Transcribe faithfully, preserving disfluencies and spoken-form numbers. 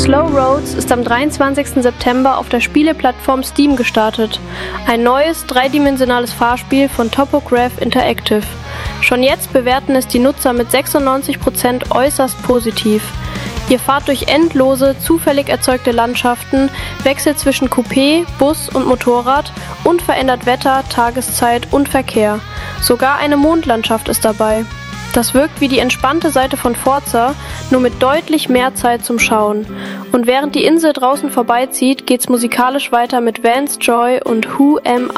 Slow Roads ist am dreiundzwanzigsten September auf der Spieleplattform Steam gestartet. Ein neues, dreidimensionales Fahrspiel von Topograph Interactive. Schon jetzt bewerten es die Nutzer mit sechsundneunzig Prozent äußerst positiv. Ihr fahrt durch endlose, zufällig erzeugte Landschaften, wechselt zwischen Coupé, Bus und Motorrad und verändert Wetter, Tageszeit und Verkehr. Sogar eine Mondlandschaft ist dabei. Das wirkt wie die entspannte Seite von Forza, nur mit deutlich mehr Zeit zum Schauen. Und während die Insel draußen vorbeizieht, geht's musikalisch weiter mit Vance Joy und Who Am